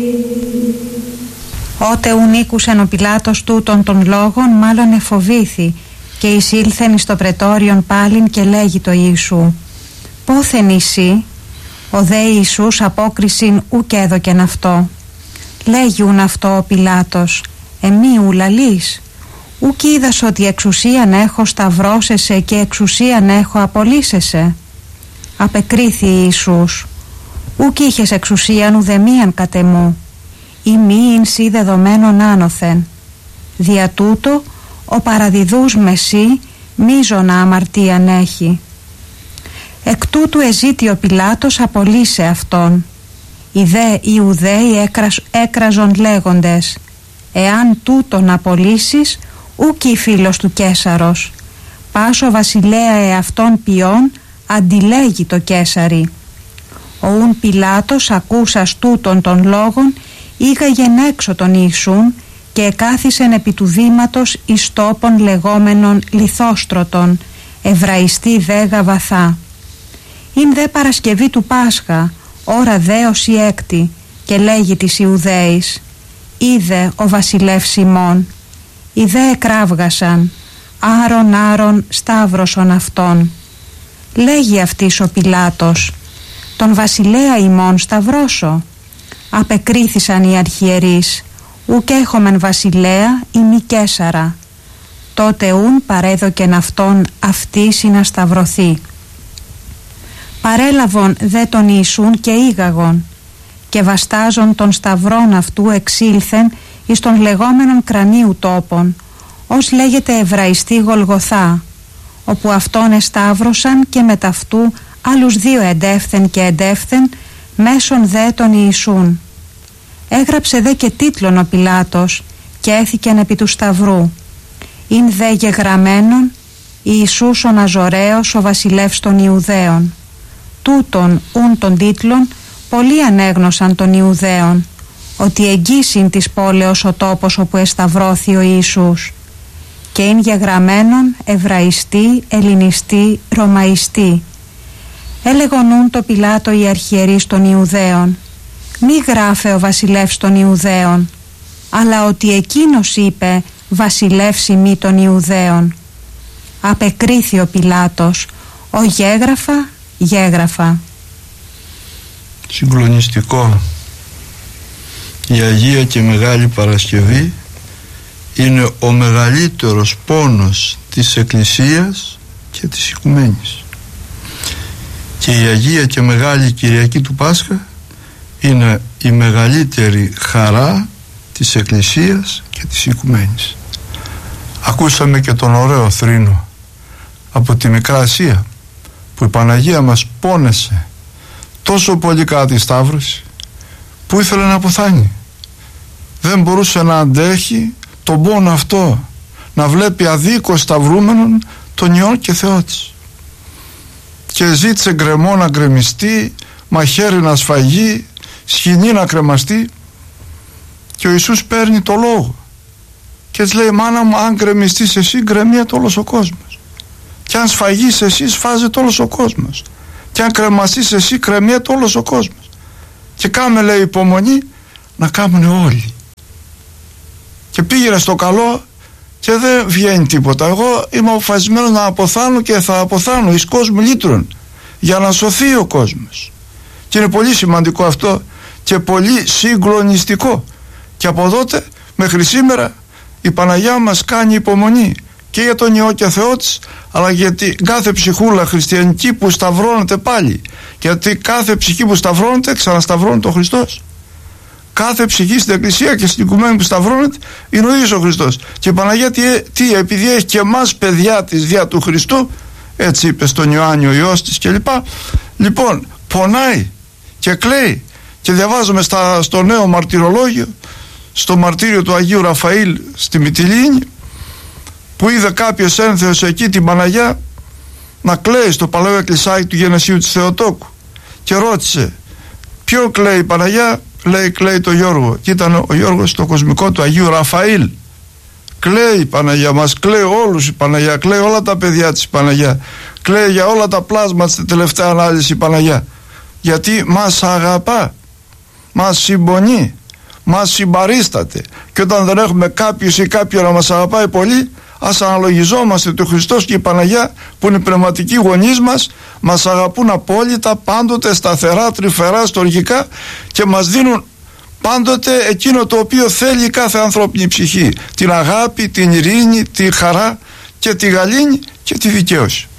Ότε ουν ήκουσεν ο Πιλάτος τούτων των λόγων, μάλλον εφοβήθη, και εισήλθεν εις το πρετόριον πάλιν και λέγει το Ιησού: «Πόθεν εσύ?» Ο δε Ιησούς απόκρισιν ουκ έδωκεν αυτό. Λέγει ουν αυτό ο Πιλάτος: «Εμεί ου λαλείς? Ουκ είδας ότι εξουσίαν έχω σταυρώσεσαι και εξουσίαν έχω απολύσεσαι?» Απεκρίθη Ιησούς: «Ουκ είχες εξουσίαν ουδεμίαν κατ' εμού, ή μη ειν σοι δεδομένων άνωθεν. Δια τούτο ο παραδιδούς με σοι μείζωνα αμαρτίαν έχει». Εκ τούτου εζήτη ο Πιλάτος απολύσε αυτόν. Οι δε Ιουδαίοι έκραζον λέγοντες: «Εάν τούτον απολύσεις, ούκη φίλος του Καίσαρος. Πάσο βασιλέα εαυτόν ποιόν, αντιλέγει το Καίσαρι». Ο ουν Πιλάτος ακούσας τούτων των λόγων ήγαγεν έξω τον Ιησούν και εκάθισεν επί του βήματος εις τόπον λεγόμενον Λιθόστρωτον, Εβραϊστή δε Γαβαθά. Ειν δε Παρασκευή του Πάσχα, ώρα δε ως η έκτη, και λέγει της Ιουδαίης: «Είδε ο βασιλεύς ημών». Οι δε εκράβγασαν: «Άρον σταύρωσον αυτόν». Λέγει αυτής ο Πιλάτος: «Τον βασιλέα ημών σταυρώσω?» Απεκρίθησαν οι αρχιερείς: «Ουκ έχομεν βασιλέα ή μη Καίσαρα». Τότε ουν παρέδοκεν αυτόν αυτής να σταυρωθεί. Παρέλαβον δε τον Ιησούν και ήγαγον, και βαστάζον των σταυρών αυτού εξήλθεν εις τον λεγόμενον κρανίου τόπον, ως λέγεται Εβραϊστή Γολγοθά, όπου αυτόν εσταύρωσαν και μετ' αυτού άλλους δύο εντεύθεν και εντεύθεν μέσον δε τον Ιησούν. Έγραψε δε και τίτλον ο Πιλάτος και έθηκεν επί του σταυρού: «Ειν δε γεγραμμένον Ιησούς ο Ναζωραίος, ο βασιλεύς των Ιουδαίων». Τούτον ουν των τίτλων πολλοί ανέγνωσαν των Ιουδαίων, ότι εγγύσιν της πόλεως ο τόπος όπου εσταυρώθη ο Ιησούς, και ειν γεγραμμένον Εβραϊστή, Ελληνιστή, Ρωμαϊστή. Έλεγον νουν το Πιλάτο οι αρχιερείς των Ιουδαίων: «Μη γράφε ο βασιλεύς των Ιουδαίων, αλλά ότι εκείνος είπε βασιλεύς ημί των Ιουδαίων». Απεκρίθη ο Πιλάτος: «Ο γέγραφα, γέγραφα». Συγκλονιστικό. Η Αγία και Μεγάλη Παρασκευή είναι ο μεγαλύτερος πόνος της Εκκλησίας και της Οικουμένης, και η Αγία και Μεγάλη Κυριακή του Πάσχα είναι η μεγαλύτερη χαρά της Εκκλησίας και της Οικουμένης. Ακούσαμε και τον ωραίο θρήνο από τη Μικρά Ασία, που η Παναγία μας πόνεσε τόσο πολύ κατά τη Σταύρωση, που ήθελε να αποθάνει. Δεν μπορούσε να αντέχει τον πόνο αυτό, να βλέπει αδίκως σταυρούμενον τον Υιόν και Θεό της, και ζήτησε γκρεμό να γκρεμιστεί, μαχαίρι να σφαγεί, σκηνή να κρεμαστεί, και ο Ιησούς παίρνει το λόγο και της λέει: «Μάνα μου, αν γκρεμιστείς εσύ, γκρεμιέται όλος ο κόσμος, και αν σφαγείς εσύ, σφάζεται όλος ο κόσμος, και αν κρεμαστείς εσύ, κρεμιέται όλος ο κόσμος, και κάμε», λέει, «υπομονή να κάμουν όλοι». Και πήγαινε στο καλό και δεν βγαίνει τίποτα. Εγώ είμαι αποφασισμένος να αποθάνω και θα αποθάνω εις κόσμου λύτρων, για να σωθεί ο κόσμος. Και είναι πολύ σημαντικό αυτό και πολύ συγκλονιστικό. Και από τότε μέχρι σήμερα η Παναγιά μας κάνει υπομονή και για τον Υιό και Θεό της, αλλά γιατί κάθε ψυχούλα χριστιανική που σταυρώνεται πάλι, γιατί κάθε ψυχή που σταυρώνεται ξανασταυρώνεται ο Χριστός. Κάθε ψυχή στην Εκκλησία και στην Οικουμένη που σταυρώνεται είναι ο ίδιος ο Χριστός. Και η Παναγία τι, επειδή έχει και εμάς παιδιά της δια του Χριστού, έτσι είπε στον Ιωάννη ο Υιός της κλπ. Λοιπόν, πονάει και κλαίει. Και διαβάζουμε στο νέο μαρτυρολόγιο, στο μαρτύριο του Αγίου Ραφαήλ στη Μυτιλήνη, που είδε κάποιος ένθεος εκεί την Παναγιά να κλαίει στο παλαιό εκκλησάκι του Γενεσίου της Θεοτόκου, και ρώτησε: «Ποιο κλαίει η Παναγιά?» Λέει: «Κλαίει το Γιώργο». Και ήταν ο Γιώργος στο κοσμικό του Αγίου Ραφαήλ. Κλαίει η Παναγιά μας, κλαίει όλους η Παναγιά, κλαίει όλα τα παιδιά της η Παναγιά, κλαίει για όλα τα πλάσματα στη τελευταία ανάλυση η Παναγιά, γιατί μας αγαπά, μας συμπονεί, μας συμπαρίσταται, και όταν δεν έχουμε κάποιους ή κάποιον να μας αγαπάει πολύ, ας αναλογιζόμαστε ότι ο Χριστός και η Παναγιά, που είναι οι πνευματικοί γονείς μας, μας αγαπούν απόλυτα, πάντοτε σταθερά, τρυφερά, στοργικά, και μας δίνουν πάντοτε εκείνο το οποίο θέλει κάθε ανθρώπινη ψυχή: την αγάπη, την ειρήνη, τη χαρά και τη γαλήνη και τη δικαίωση.